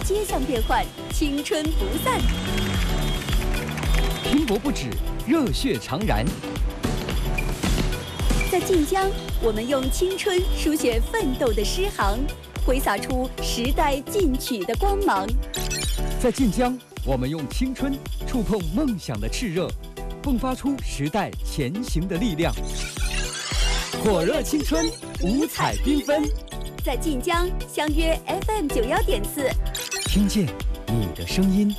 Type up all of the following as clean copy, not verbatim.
街巷变换，青春不散。 拼搏不止，热血常燃。 在晋江，我们用青春书写奋斗的诗行，挥洒出时代进取的光芒。 在晋江，我们用青春触碰梦想的炽热，迸发出时代前行的力量。火热青春，五彩缤纷。 在晋江相约 FM 91.4， 听见你的声音。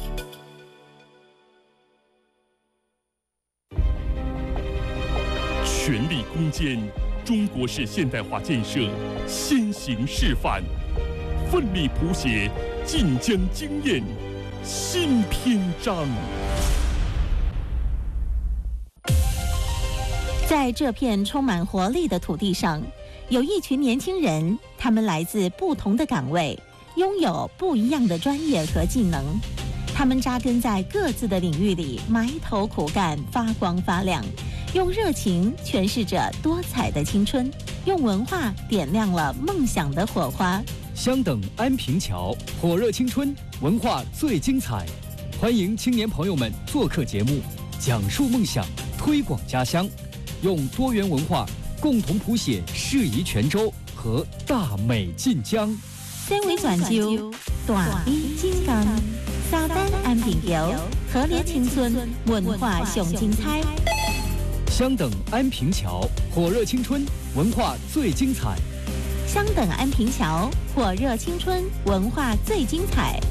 全力攻坚中国式现代化建设先行示范，奋力谱写晋江经验新篇章。 在这片充满活力的土地上，有一群年轻人，他们来自不同的岗位，拥有不一样的专业和技能。他们扎根在各自的领域里，埋头苦干，发光发亮，用热情诠释着多彩的青春，用文化点亮了梦想的火花。 相等安平桥，火热青春，文化最精彩。欢迎青年朋友们做客节目，讲述梦想，推广家乡，用多元文化共同谱写适宜泉州和大美晋江。 身为泉州，大美晋江，沙丹安平桥，火热青春，文化上精彩。 相等安平桥，火热青春，文化最精彩。 相等安平桥，火热青春，文化最精彩。